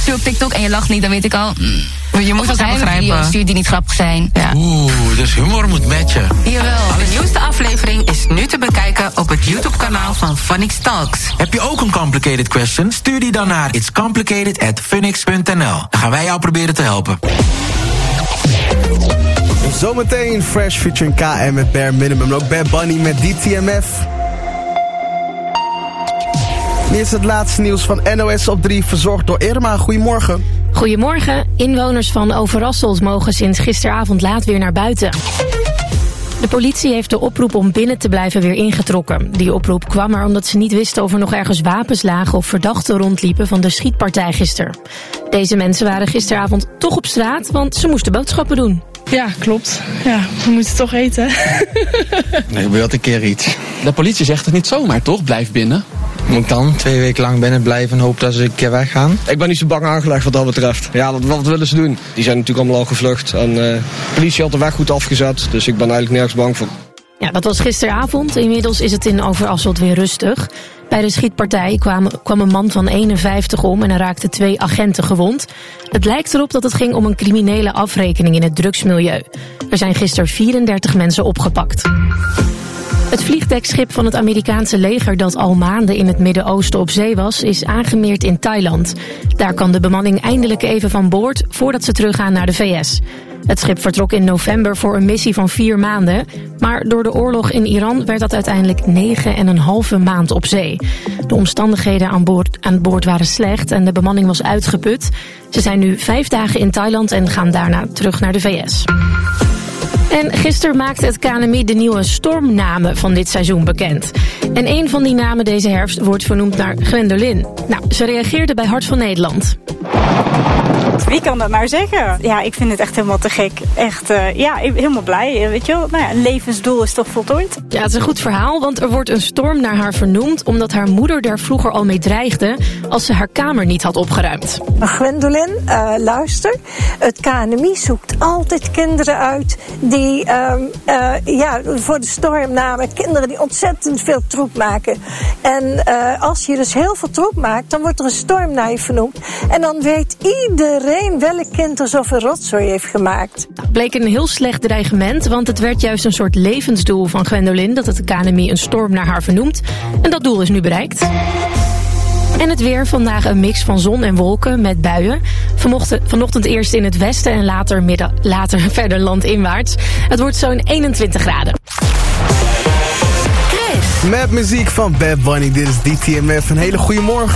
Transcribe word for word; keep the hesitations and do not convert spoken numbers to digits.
stuur op TikTok en je lacht niet, dan weet ik al... Mm, je moet het geheime begrijpen. video's stuurt die niet grappig zijn. Ja. Oeh, dus humor moet matchen. Jawel. De nieuwste aflevering is nu te bekijken op het YouTube-kanaal van Funix Talks. Heb je ook een complicated question? Stuur die dan naar itscomplicated at funix punt n l. Dan gaan wij jou proberen te helpen. Zometeen Fresh featuring K M met Bare Minimum. Ook Bad Bunny met D T M F. Dit is het laatste nieuws van N O S op drie, verzorgd door Irma. Goedemorgen. Goedemorgen. Inwoners van Overasselt mogen sinds gisteravond laat weer naar buiten. De politie heeft de oproep om binnen te blijven weer ingetrokken. Die oproep kwam er omdat ze niet wisten of er nog ergens wapens lagen of verdachten rondliepen van de schietpartij gisteren. Deze mensen waren gisteravond toch op straat, want ze moesten boodschappen doen. Ja, klopt. Ja, we moeten toch eten. Er gebeurt een keer iets. De politie zegt het niet zomaar, toch? Blijf binnen. Moet ik dan twee weken lang binnen blijven en hoop dat ze een keer weggaan? Ik ben niet zo bang aangelegd wat dat betreft. Ja, wat, wat willen ze doen? Die zijn natuurlijk allemaal al gevlucht. En uh, de politie had de weg goed afgezet, dus ik ben eigenlijk nergens bang voor. Ja, dat was gisteravond. Inmiddels is het in Overasselt weer rustig. Bij de schietpartij kwam, kwam een man van eenenvijftig om en er raakten twee agenten gewond. Het lijkt erop dat het ging om een criminele afrekening in het drugsmilieu. Er zijn gisteren vierendertig mensen opgepakt. Het vliegdekschip van het Amerikaanse leger dat al maanden in het Midden-Oosten op zee was, is aangemeerd in Thailand. Daar kan de bemanning eindelijk even van boord voordat ze teruggaan naar de V S. Het schip vertrok in november voor een missie van vier maanden. Maar door de oorlog in Iran werd dat uiteindelijk negen en een halve maand op zee. De omstandigheden aan boord, aan boord waren slecht en de bemanning was uitgeput. Ze zijn nu vijf dagen in Thailand en gaan daarna terug naar de V S. En gisteren maakte het K N M I de nieuwe stormnamen van dit seizoen bekend. En een van die namen deze herfst wordt vernoemd naar Gwendolyn. Nou, ze reageerde bij Hart van Nederland. Wie kan dat nou zeggen? Ja, ik vind het echt helemaal te gek. Echt, uh, ja, helemaal blij. Weet je wel? Nou ja, een levensdoel is toch voltooid? Ja, het is een goed verhaal, want er wordt een storm naar haar vernoemd omdat haar moeder daar vroeger al mee dreigde als ze haar kamer niet had opgeruimd. Gwendolyn, uh, luister. Het K N M I zoekt altijd kinderen uit die, uh, uh, ja, voor de stormnamen, kinderen die ontzettend veel troep maken. En uh, als je dus heel veel troep maakt, dan wordt er een storm naar je vernoemd. En dan weet iedereen welk kind er zoveel rotzooi heeft gemaakt. Het bleek een heel slecht dreigement, want het werd juist een soort levensdoel van Gwendolyn dat het K N M I een storm naar haar vernoemt. En dat doel is nu bereikt. En het weer, vandaag een mix van zon en wolken met buien. Vanochtend, vanochtend eerst in het westen en later, midden, later verder landinwaarts. Het wordt zo'n eenentwintig graden. Met muziek van Bad Bunny, dit is D T M F. Een hele goede morgen.